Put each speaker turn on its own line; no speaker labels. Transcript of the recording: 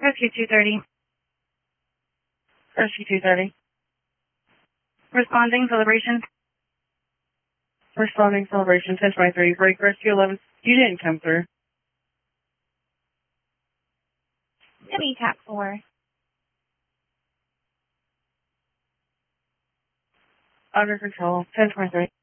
Rescue 230.
Rescue 230.
Responding, celebration.
Responding, celebration, 1023. Break, rescue 11. You didn't come through.
Jimmy, tap 4.
Under control, 1023.